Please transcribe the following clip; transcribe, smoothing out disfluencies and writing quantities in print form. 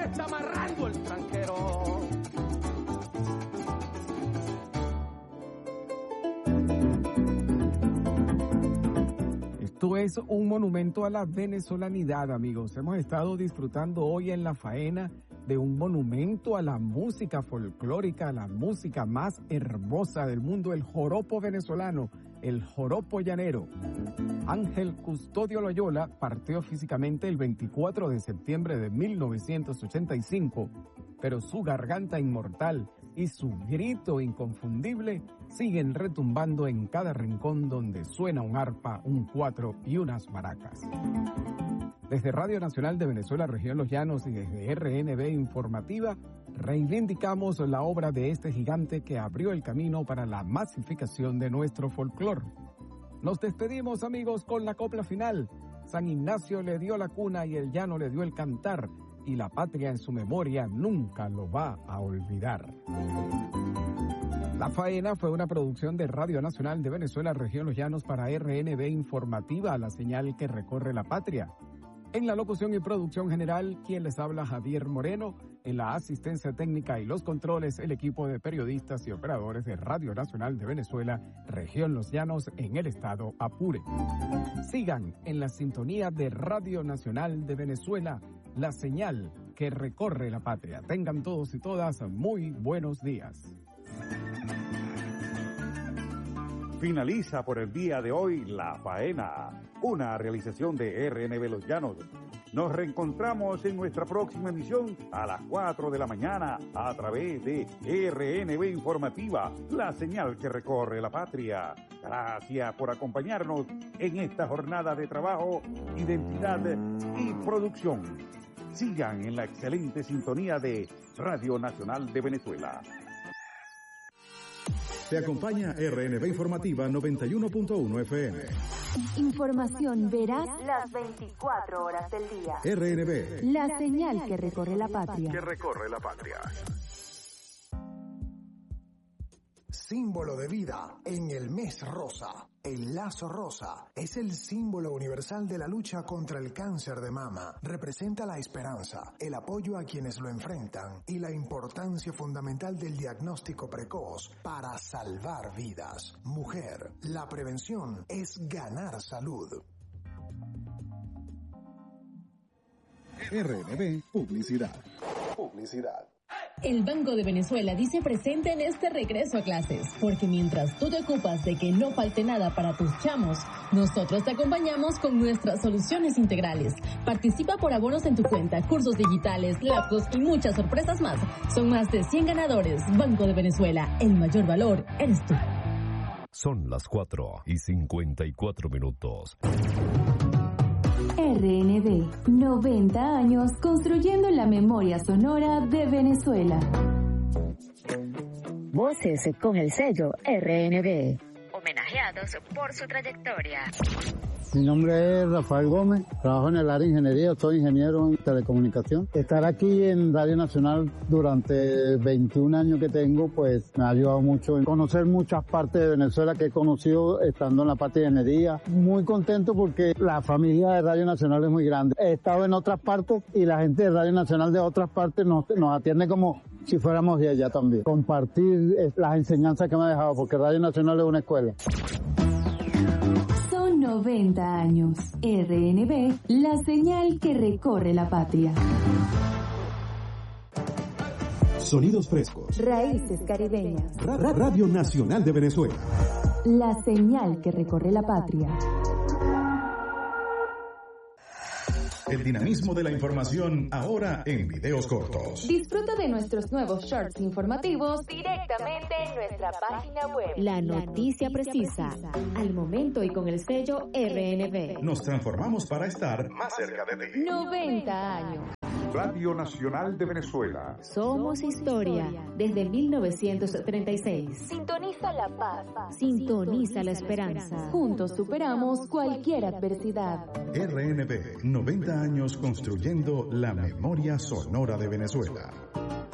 está amarrando el tranquero. Esto es un monumento a la venezolanidad, amigos. Hemos estado disfrutando hoy en La Faena de un monumento a la música folclórica, la música más hermosa del mundo, el joropo venezolano, el joropo llanero. Ángel Custodio Loyola partió físicamente el 24 de septiembre de 1985, pero su garganta inmortal y su grito inconfundible siguen retumbando en cada rincón donde suena un arpa, un cuatro y unas maracas. Desde Radio Nacional de Venezuela, Región Los Llanos, y desde RNB Informativa, reivindicamos la obra de este gigante que abrió el camino para la masificación de nuestro folclor. Nos despedimos, amigos, con la copla final. San Ignacio le dio la cuna y el llano le dio el cantar, y la patria en su memoria nunca lo va a olvidar. La Faena fue una producción de Radio Nacional de Venezuela, Región Los Llanos, para RNB Informativa, la señal que recorre la patria. En la locución y producción general, quien les habla, Javier Moreno. En la asistencia técnica y los controles, el equipo de periodistas y operadores de Radio Nacional de Venezuela, Región Los Llanos, en el estado Apure. Sigan en la sintonía de Radio Nacional de Venezuela, la señal que recorre la patria. Tengan todos y todas muy buenos días. Finaliza por el día de hoy La Faena, una realización de RNB Los Llanos. Nos reencontramos en nuestra próxima emisión a las 4 de la mañana a través de RNB Informativa, la señal que recorre la patria. Gracias por acompañarnos en esta jornada de trabajo, identidad y producción. Sigan en la excelente sintonía de Radio Nacional de Venezuela. Te acompaña RNB Informativa 91.1 FM. Información veraz las 24 horas del día. RNB, la señal que recorre la patria. Símbolo de vida en el mes rosa. El lazo rosa es el símbolo universal de la lucha contra el cáncer de mama. Representa la esperanza, el apoyo a quienes lo enfrentan y la importancia fundamental del diagnóstico precoz para salvar vidas. Mujer, la prevención es ganar salud. RNB Publicidad. El Banco de Venezuela dice presente en este regreso a clases, porque mientras tú te ocupas de que no falte nada para tus chamos, nosotros te acompañamos con nuestras soluciones integrales. Participa por abonos en tu cuenta, cursos digitales, laptops y muchas sorpresas más. Son más de 100 ganadores. Banco de Venezuela, el mayor valor eres tú. Son las 4:54. RNB, 90 años construyendo la memoria sonora de Venezuela. Voces con el sello RNB, homenajeados por su trayectoria. Mi nombre es Rafael Gómez, trabajo en el área de ingeniería, soy ingeniero en telecomunicación. Estar aquí en Radio Nacional durante 21 años que tengo, pues me ha ayudado mucho en conocer muchas partes de Venezuela que he conocido estando en la parte de ingeniería. Muy contento porque la familia de Radio Nacional es muy grande. He estado en otras partes y la gente de Radio Nacional de otras partes nos atiende como si fuéramos de allá también. Compartir las enseñanzas que me ha dejado, porque Radio Nacional es una escuela. 90 años. RNB, la señal que recorre la patria. Sonidos frescos. Raíces caribeñas. Radio Nacional de Venezuela. La señal que recorre la patria. El dinamismo de la información ahora en videos cortos. Disfruta de nuestros nuevos shorts informativos directamente en nuestra página web. La noticia precisa, al momento y con el sello RNB. Nos transformamos para estar más cerca de ti. 90 años. Radio Nacional de Venezuela. Somos historia desde 1936. Sintoniza la paz. Sintoniza la esperanza. Juntos superamos cualquier adversidad. RNB, 90 años construyendo la memoria sonora de Venezuela.